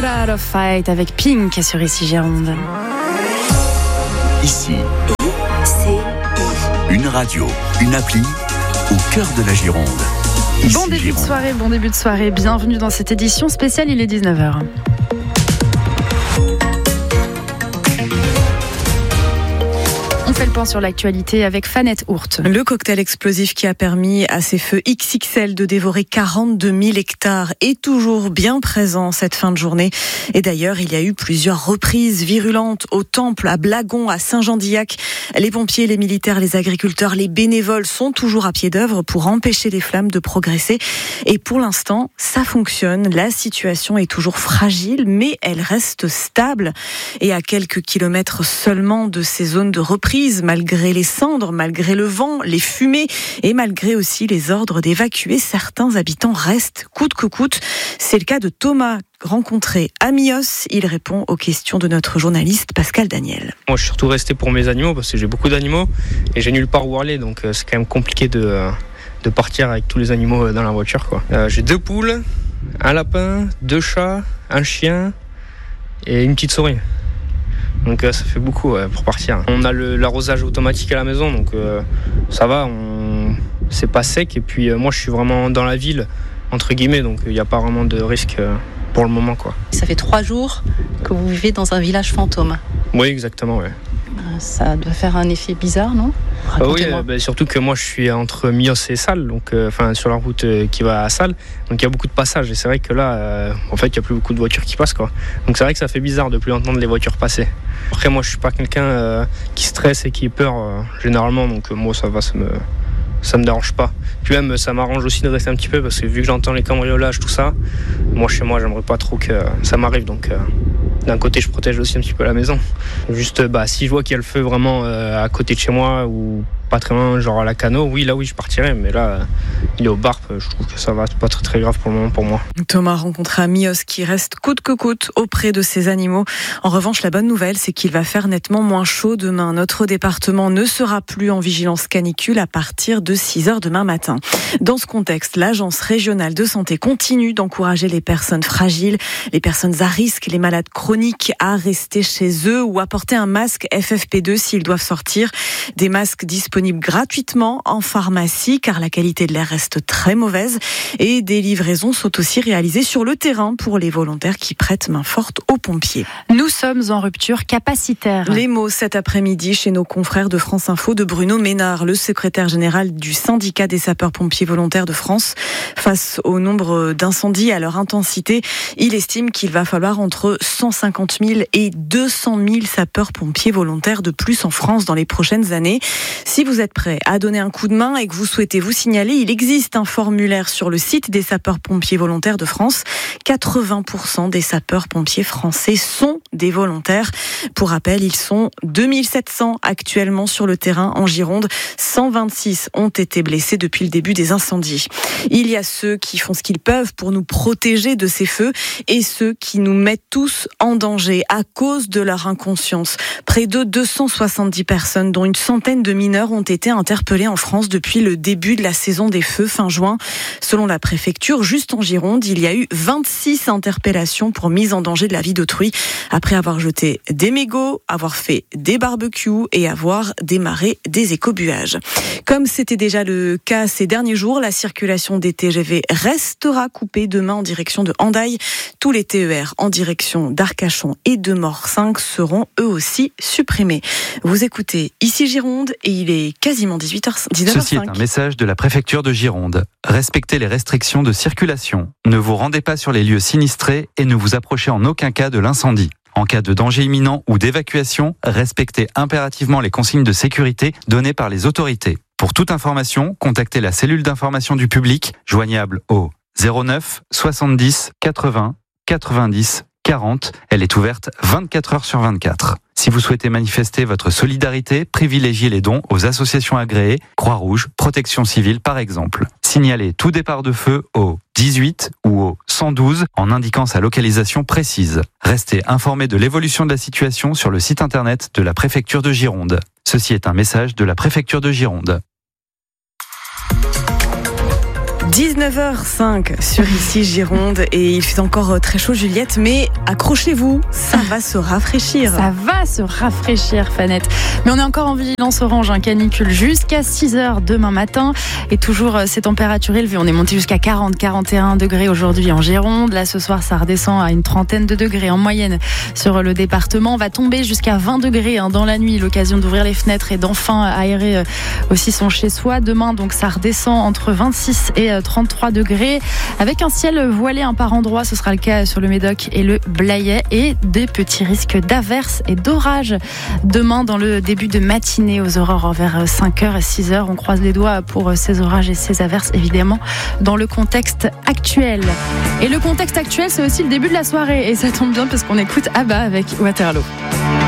Out of Fight avec Pink sur Ici Gironde. Ici, une radio, une appli au cœur de la Gironde. Ici Bon début Gironde. de soirée, bienvenue dans cette édition spéciale, il est 19h. On fait le point sur l'actualité avec Fanette Hourt. Le cocktail explosif qui a permis à ces feux XXL de dévorer 42 000 hectares est toujours bien présent cette fin de journée. Et d'ailleurs, il y a eu plusieurs reprises virulentes au Temple, à Blagon, à Saint-Jean-d'Illac. Les pompiers, les militaires, les agriculteurs, les bénévoles sont toujours à pied d'œuvre pour empêcher les flammes de progresser. Et pour l'instant, ça fonctionne. La situation est toujours fragile, mais elle reste stable. Et à quelques kilomètres seulement de ces zones de reprise, malgré les cendres, malgré le vent, les fumées et malgré aussi les ordres d'évacuer, certains habitants restent coûte que coûte. C'est le cas de Thomas, rencontré à Mios. Il répond aux questions de notre journaliste Pascal Daniel. Moi, je suis surtout resté pour mes animaux parce que j'ai beaucoup d'animaux et j'ai nulle part où aller, donc c'est quand même compliqué de partir avec tous les animaux dans la voiture, quoi. J'ai 2 poules, un lapin, 2 chats, un chien et une petite souris. Donc ça fait beaucoup pour partir. On a l'arrosage automatique à la maison, donc ça va, c'est pas sec. Et puis moi je suis vraiment dans la ville, entre guillemets, donc il n'y a pas vraiment de risque pour le moment, quoi. Ça fait 3 jours que vous vivez dans un village fantôme. Oui, exactement, ouais. Ça doit faire un effet bizarre, non ? Oui, surtout que moi je suis entre Mios et Salles, donc sur la route qui va à Salles, donc il y a beaucoup de passages et c'est vrai que là, en fait, il n'y a plus beaucoup de voitures qui passent, quoi. Donc c'est vrai que ça fait bizarre de plus entendre les voitures passer. Après, moi je suis pas quelqu'un qui stresse et qui ait peur généralement, donc moi ça va, ça me dérange pas. Puis même ça m'arrange aussi de rester un petit peu parce que vu que j'entends les cambriolages, tout ça, moi chez moi j'aimerais pas trop que ça m'arrive, donc d'un côté je protège aussi un petit peu la maison. Juste si je vois qu'il y a le feu vraiment à côté de chez moi ou pas très loin, genre à la Cano, oui je partirai, mais là il est au Barp, je trouve que ça va, c'est pas très très grave pour le moment pour moi. Thomas rencontré à Mios qui reste coûte que coûte auprès de ses animaux. En revanche, la bonne nouvelle, c'est qu'il va faire nettement moins chaud demain. Notre département ne sera plus en vigilance canicule à partir de 6h demain matin. Dans ce contexte, l'Agence régionale de santé continue d'encourager les personnes fragiles, les personnes à risque, les malades chroniques à rester chez eux ou à porter un masque FFP2 s'ils doivent sortir. Des masques disponibles gratuitement en pharmacie car la qualité de l'air reste très mauvaise et des livraisons sont aussi réalisées sur le terrain pour les volontaires qui prêtent main forte aux pompiers. Nous sommes en rupture capacitaire. Les mots cet après-midi chez nos confrères de France Info de Bruno Ménard, le secrétaire général du syndicat des sapeurs-pompiers volontaires de France. Face au nombre d'incendies et à leur intensité, il estime qu'il va falloir entre 150 000 et 200 000 sapeurs-pompiers volontaires de plus en France dans les prochaines années. Si vous êtes prêt à donner un coup de main et que vous souhaitez vous signaler, il existe un formulaire sur le site des sapeurs-pompiers volontaires de France. 80% des sapeurs-pompiers français sont des volontaires. Pour rappel, ils sont 2700 actuellement sur le terrain en Gironde. 126 ont été blessés depuis le début des incendies. Il y a ceux qui font ce qu'ils peuvent pour nous protéger de ces feux et ceux qui nous mettent tous en danger à cause de leur inconscience. Près de 270 personnes, dont une centaine de mineurs, ont été interpellées en France depuis le début de la saison des feux fin juin. Selon la préfecture, juste en Gironde, il y a eu 26 interpellations pour mise en danger de la vie d'autrui après avoir jeté des mégots, avoir fait des barbecues et avoir démarré des écobuages. Comme c'était déjà le cas ces derniers jours, la circulation des TGV restera coupée demain en direction de Hendaye. Tous les TER en direction d'Arcachon et de Morre 5 seront eux aussi supprimés. Vous écoutez Ici Gironde et il est quasiment 19h05. Ceci est un message de la préfecture de Gironde. Respectez les restrictions de circulation. Ne vous rendez pas sur les lieux sinistrés et ne vous approchez en aucun cas de l'incendie. En cas de danger imminent ou d'évacuation, respectez impérativement les consignes de sécurité données par les autorités. Pour toute information, contactez la cellule d'information du public, joignable au 09 70 80 90 40. Elle est ouverte 24 heures sur 24. Si vous souhaitez manifester votre solidarité, privilégiez les dons aux associations agréées, Croix-Rouge, Protection Civile par exemple. Signalez tout départ de feu au 18 ou au 112 en indiquant sa localisation précise. Restez informés de l'évolution de la situation sur le site internet de la préfecture de Gironde. Ceci est un message de la préfecture de Gironde. 19h05 sur Ici Gironde et il fait encore très chaud Juliette, mais accrochez-vous, ça va se rafraîchir. Ça va se rafraîchir, Fanette. Mais on est encore en vigilance orange, canicule jusqu'à 6h demain matin et toujours ces températures élevées. On est monté jusqu'à 40-41 degrés aujourd'hui en Gironde. Là ce soir ça redescend à une trentaine de degrés en moyenne sur le département. On va tomber jusqu'à 20 degrés dans la nuit, l'occasion d'ouvrir les fenêtres et d'enfin aérer aussi son chez-soi. Demain donc ça redescend entre 26 et 33 degrés avec un ciel voilé par endroits. Ce sera le cas sur le Médoc et le Blayais et des petits risques d'averses et d'orages demain dans le début de matinée aux aurores vers 5h et 6h. On croise les doigts pour ces orages et ces averses évidemment dans le contexte actuel. Et le contexte actuel c'est aussi le début de la soirée et ça tombe bien parce qu'on écoute ABBA avec Waterloo.